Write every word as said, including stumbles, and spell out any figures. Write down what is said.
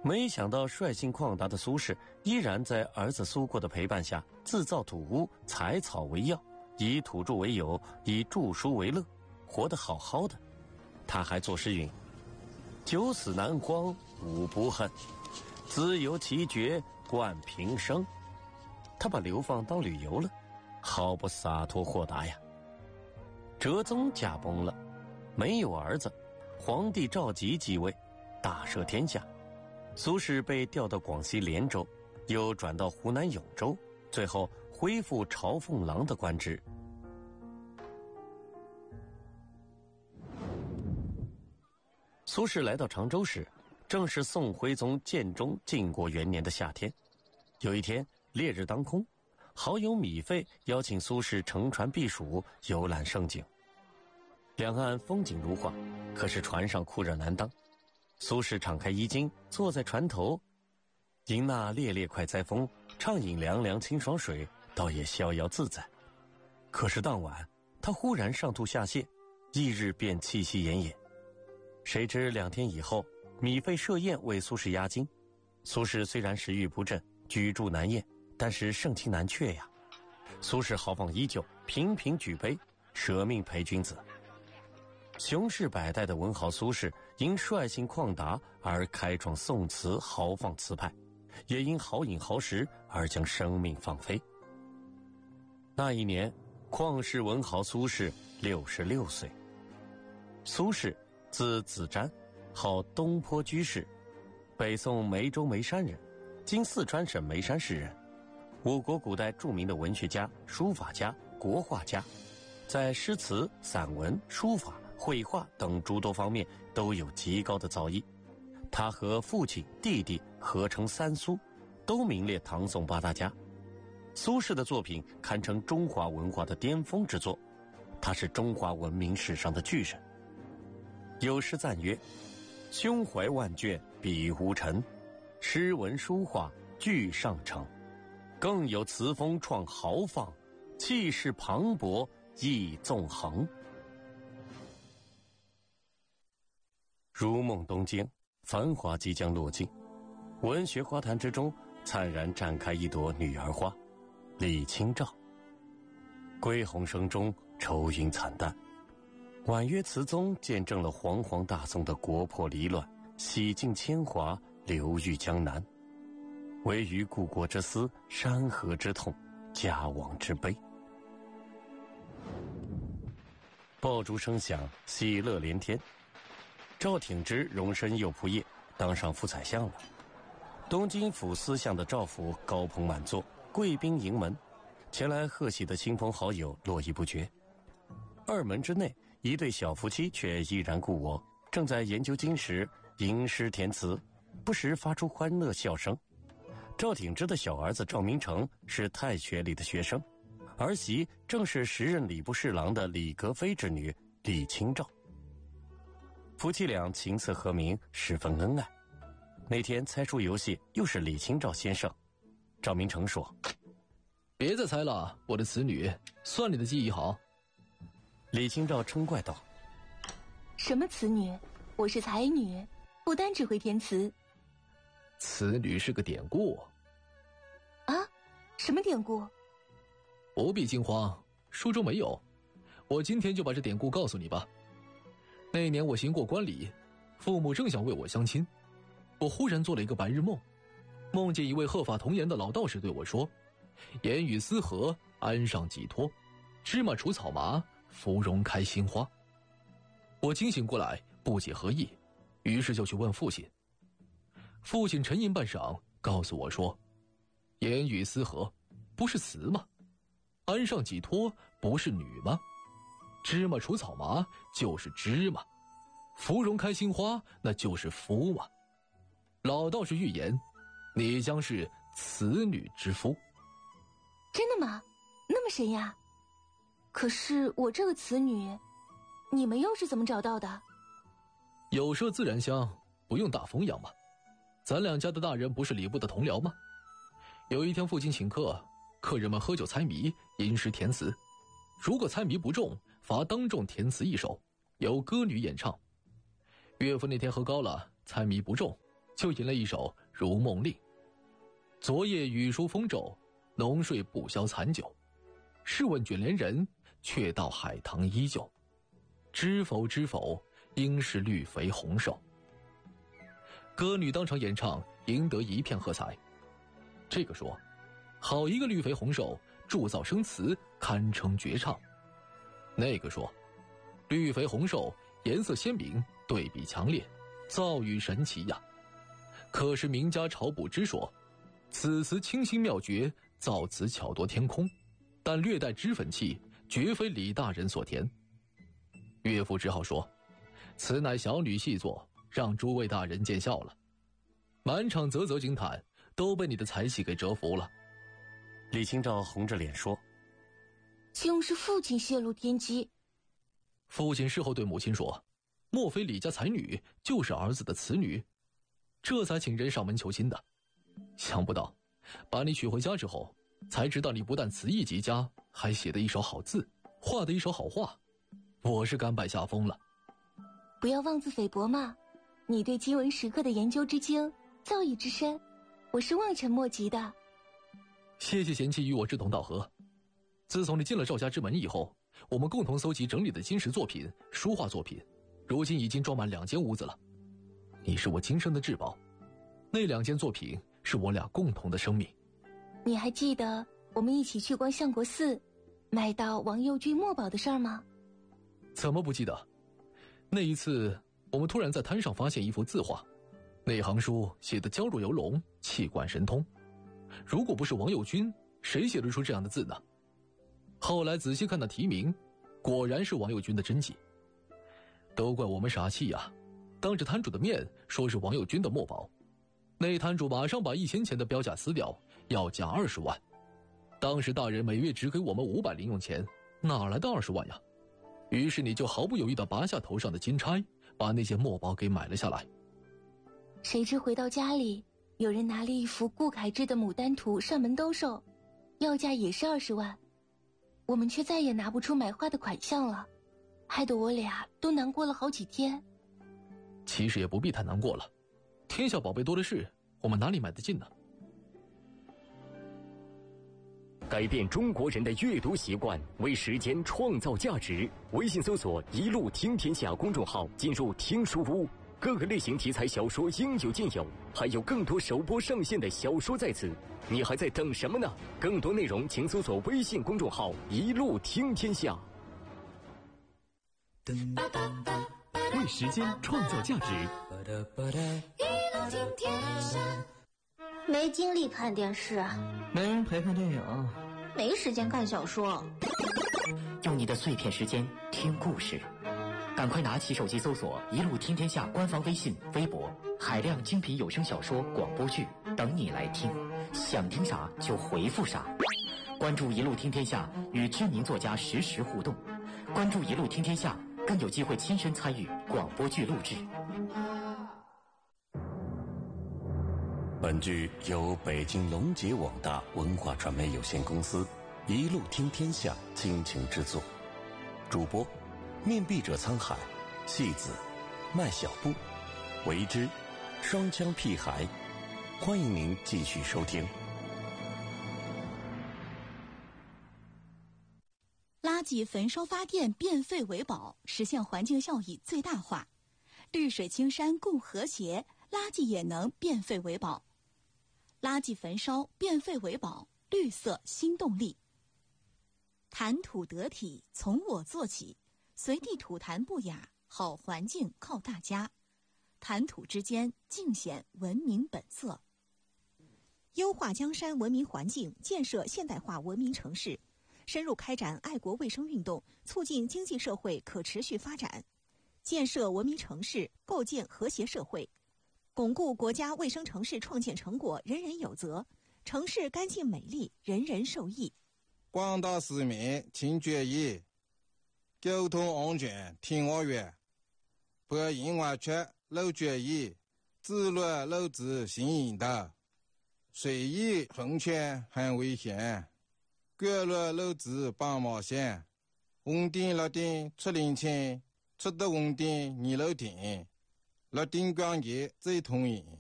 没想到率性旷达的苏轼依然在儿子苏过的陪伴下，自造土屋，采草为药，以土著为友，以著书为乐，活得好好的。他还作诗云：九死难荒无不恨，自由其绝冠平生。他把流放当旅游了，好不洒脱豁达呀。哲宗驾崩了，没有儿子，皇帝赵佶继位，大赦天下。苏轼被调到广西连州，又转到湖南永州，最后恢复朝奉郎的官职。苏轼来到常州时，正是宋徽宗建中靖国元年的夏天。有一天烈日当空，好友米芾邀请苏轼乘船避暑，游览胜景。两岸风景如画，可是船上酷热难当。苏轼敞开衣襟，坐在船头，迎那烈烈快哉风，畅饮凉凉清爽水，倒也逍遥自在。可是当晚他忽然上吐下泻，翌日便气息奄奄。谁知两天以后，米芾设宴为苏轼压惊。苏轼虽然食欲不振，举箸难咽，但是盛情难却呀。苏轼豪放依旧，频频举杯，舍命陪君子。雄视百代的文豪苏轼，因率性旷达而开创宋词豪放词派，也因好饮好食而将生命放飞。那一年，旷世文豪苏轼六十六岁。苏轼字子瞻，号东坡居士，北宋眉州眉山人，今四川省眉山市人。我国古代著名的文学家、书法家、国画家，在诗词、散文、书法、绘画等诸多方面都有极高的造诣。他和父亲、弟弟合称三苏，都名列唐宋八大家。苏轼的作品堪称中华文化的巅峰之作，他是中华文明史上的巨人。有诗赞曰：胸怀万卷笔无尘，诗文书画俱上乘。更有词风创豪放，气势磅礴意纵横。如梦东京，繁华即将落尽，文学花坛之中灿然绽开一朵女儿花，李清照。归鸿声中愁云惨淡，婉约词宗见证了煌煌大宋的国破离乱，洗尽铅华，流寓江南。唯余故国之思，山河之痛，家亡之悲。爆竹声响，喜乐连天。赵挺之荣升右仆射，当上副宰相了。东京府司相的赵府高朋满座，贵宾迎门，前来贺喜的亲朋好友络绎不绝。二门之内，一对小夫妻却依然故我，正在研究经时，吟诗填词，不时发出欢乐笑声。赵挺之的小儿子赵明诚是太学里的学生，儿媳正是时任礼部侍郎的李格非之女李清照。夫妻俩情色和鸣，十分恩爱。那天猜书游戏又是李清照先胜。赵明诚说： 别再猜了，我的词女，算你的记忆好。 李清照嗔怪道： 什么词女？我是才女，不单只会填词。 词女是个典故。 啊？什么典故？ 不必惊慌，书中没有。我今天就把这典故告诉你吧。那年我行过观礼，父母正想为我相亲，我忽然做了一个白日梦，梦见一位鹤发童颜的老道士对我说：言语思和，安上寄托，芝麻除草麻，芙蓉开心花。我惊醒过来，不解何意，于是就去问父亲。父亲沉吟半晌，告诉我说：言语思和不是词吗？安上寄托不是女吗？芝麻除草麻就是芝麻，芙蓉开心花那就是夫嘛。老道士预言，你将是此女之夫。 真的吗？那么神呀？可是我这个词女，你们又是怎么找到的？ 有麝自然香，不用大风扬嘛。咱两家的大人不是礼部的同僚吗？有一天父亲请客，客人们喝酒猜谜，吟诗填词，如果猜谜不中，罚当众填词一首，由歌女演唱。岳父那天喝高了，猜谜不中， 就吟了一首《如梦令》。昨夜雨疏风骤，浓睡不消残酒。试问卷帘人，却道海棠依旧。知否知否，应是绿肥红瘦。歌女当场演唱，赢得一片喝彩。这个说，好一个绿肥红瘦，铸造生词，堪称绝唱。那个说，绿肥红瘦，颜色鲜明，对比强烈，造语神奇呀。可是名家晁补之说，此词清新妙绝，造词巧夺天空，但略带脂粉气，绝非李大人所填。岳父只好说，此乃小女细作，让诸位大人见笑了。满场啧啧惊叹，都被你的才气给折服了。 李清照红着脸说， 竟是父亲泄露天机。 父亲事后对母亲说，莫非李家才女就是儿子的词女，这才请人上门求亲的。想不到把你娶回家之后，才知道你不但词艺极佳，还写得一手好字，画得一手好画，我是甘拜下风了。 不要妄自菲薄嘛，你对今文时刻的研究之精，造诣之深，我是望尘莫及的。 谢谢贤妻与我志同道合。自从你进了赵家之门以后，我们共同搜集整理的金石作品、书画作品，如今已经装满两间屋子了。你是我今生的至宝，那两件作品是我俩共同的生命。 你还记得我们一起去逛相国寺，买到王右军墨宝的事儿吗？ 怎么不记得？那一次我们突然在摊上发现一幅字画，那行书写得娇弱游龙，气贯神通。如果不是王右军，谁写得出这样的字呢？后来仔细看那题名，果然是王右军的真迹。都怪我们傻气呀，当着摊主的面说是王右军的墨宝。那摊主马上把一千钱的标价撕掉，要价二十万。当时大人每月只给我们五百零用钱，哪来的二十万呀？于是你就毫不犹豫地拔下头上的金钗，把那件墨宝给买了下来。 谁知回到家里，有人拿了一幅顾恺之的《牡丹图》上门兜售，要价也是二十万。我们却再也拿不出买画的款项了，害得我俩都难过了好几天。 其实也不必太难过了，天下宝贝多的是，我们哪里买得进呢？ 改变中国人的阅读习惯，为时间创造价值。微信搜索“一路听天下”公众号，进入听书屋，各个类型题材小说应有尽有，还有更多首播上线的小说在此。你还在等什么呢？更多内容请搜索微信公众号“一路听天下”。 为时间创造价值。 一路听天下。没精力看电视， 没人陪看电影， 没时间看小说。 用你的碎片时间听故事，赶快拿起手机搜索“一路听天下”官方微信、微博，海量精品有声小说、广播剧等你来听，想听啥就回复啥。关注“一路听天下”，与知名作家实时互动。关注“一路听天下”，更有机会亲身参与广播剧录制。 本剧由北京龙杰网大文化传媒有限公司一路听天下倾情制作，主播面壁者沧海、戏子、麦小布、为之、双枪屁孩，欢迎您继续收听。 垃圾焚烧发电变废为宝，实现环境效益最大化。绿水青山共和谐，垃圾也能变废为宝。垃圾焚烧变废为宝，绿色新动力。谈吐得体，从我做起，随地吐痰不雅，好环境靠大家。谈吐之间，尽显文明本色。优化江山文明环境，建设现代化文明城市，深入开展爱国卫生运动，促进经济社会可持续发展，建设文明城市，构建和谐社会，巩固国家卫生城市创建成果人人有责，城市干净美丽，人人受益。 广大市民请注意，交通安全听我话，不应外出漏注意，自律漏子行引导，随意横穿很危险，过路漏子绑毛线，红灯绿灯出零钱，出的红灯你漏停，绿灯光节最通行。